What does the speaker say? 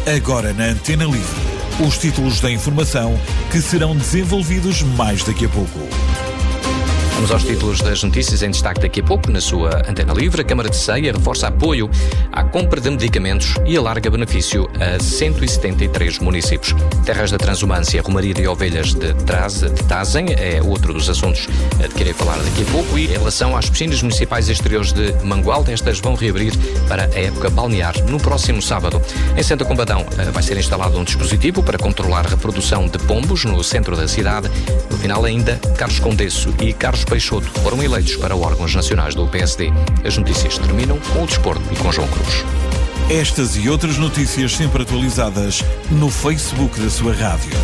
Agora na Antena Livre, os títulos da informação que serão desenvolvidos mais daqui a pouco. Vamos aos títulos das notícias em destaque daqui a pouco. Na sua Antena Livre, a Câmara de Ceia reforça apoio à compra de medicamentos e alarga benefício a 173 municípios. Terras da Transumância, Romaria e Ovelhas de Tazem é outro dos assuntos de que irei falar daqui a pouco. E em relação às piscinas municipais exteriores de Mangualde, estas vão reabrir para a época balnear no próximo sábado. Em Santa Combadão vai ser instalado um dispositivo para controlar a reprodução de pombos no centro da cidade. No final ainda, Carlos Condesso e Carlos Peixoto foram eleitos para órgãos nacionais do PSD. As notícias terminam com o desporto e com João Cruz. Estas e outras notícias sempre atualizadas no Facebook da sua rádio.